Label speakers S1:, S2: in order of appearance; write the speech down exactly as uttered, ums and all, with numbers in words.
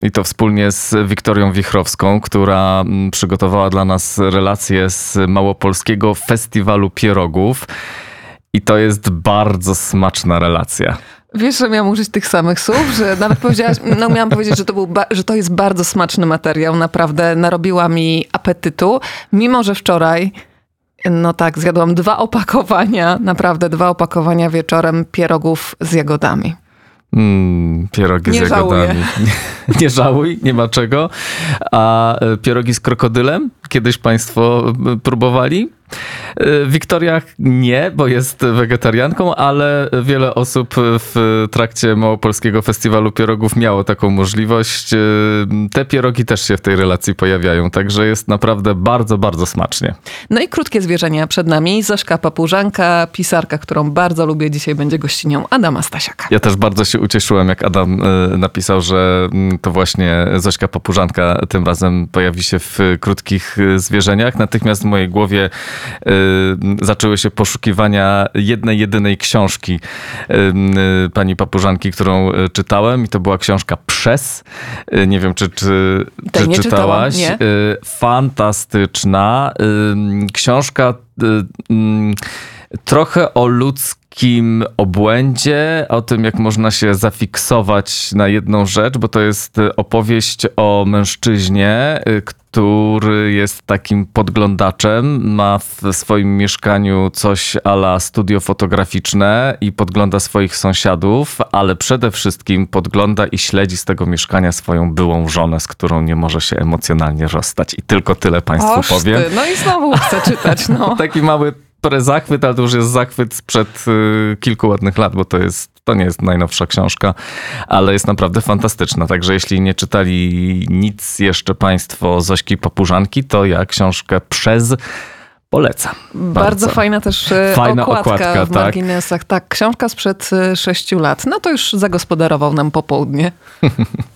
S1: I to wspólnie z Wiktorią Wichrowską, która przygotowała dla nas relację z Małopolskiego Festiwalu Pierogów. I to jest bardzo smaczna relacja.
S2: Wiesz, że miałam użyć tych samych słów, że nawet powiedziałaś, no miałam powiedzieć, że to, był ba- że to jest bardzo smaczny materiał. Naprawdę narobiła mi apetytu, mimo że wczoraj, no tak, zjadłam dwa opakowania, naprawdę dwa opakowania wieczorem pierogów z jagodami.
S1: Mm, pierogi
S2: nie
S1: z jagodami. Nie, nie żałuj, nie ma czego. A pierogi z krokodylem? Kiedyś państwo próbowali? Wiktoria nie, bo jest wegetarianką, ale wiele osób w trakcie Małopolskiego Festiwalu Pierogów miało taką możliwość. Te pierogi też się w tej relacji pojawiają, także jest naprawdę bardzo, bardzo smacznie.
S2: No i krótkie zwierzenia przed nami. Zośka Papużanka, pisarka, którą bardzo lubię, dzisiaj będzie gościnią Adama Stasiaka.
S1: Ja też bardzo się ucieszyłem, jak Adam napisał, że to właśnie Zośka Papużanka tym razem pojawi się w krótkich zwierzeniach. Natychmiast w mojej głowie zaczęły się poszukiwania jednej, jedynej książki pani Papużanki, którą czytałem i to była książka Przez. Nie wiem, czy, czy, czy
S2: nie
S1: czytałaś.
S2: Nie.
S1: Fantastyczna książka, trochę o ludzkim obłędzie, o tym, jak można się zafiksować na jedną rzecz, bo to jest opowieść o mężczyźnie, który jest takim podglądaczem, ma w swoim mieszkaniu coś a la studio fotograficzne i podgląda swoich sąsiadów, ale przede wszystkim podgląda i śledzi z tego mieszkania swoją byłą żonę, z którą nie może się emocjonalnie rozstać. I tylko tyle państwu
S2: Oż ty,
S1: powiem.
S2: no i znowu chcę czytać. No.
S1: Taki mały prezachwyt, ale to już jest zachwyt sprzed y, kilku ładnych lat, bo to jest, to nie jest najnowsza książka, ale jest naprawdę fantastyczna. Także jeśli nie czytali nic jeszcze państwo Zośki Papużanki, to ja książkę Przez polecam. Bardzo,
S2: Bardzo fajna też
S1: fajna
S2: okładka,
S1: okładka
S2: w marginesach. Tak. tak, książka sprzed sześciu lat. No to już zagospodarował nam popołudnie.